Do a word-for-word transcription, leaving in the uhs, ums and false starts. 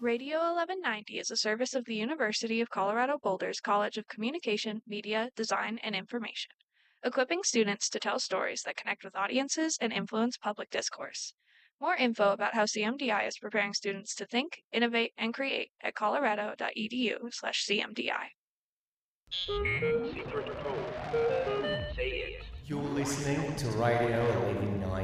Radio eleven ninety is a service of the University of Colorado Boulder's College of Communication, Media, Design, and Information, equipping students to tell stories that connect with audiences and influence public discourse. More info about how C M D I is preparing students to think, innovate, and create at colorado.edu slash CMDI. Secret code. Say it. You're listening to Radio eleven ninety.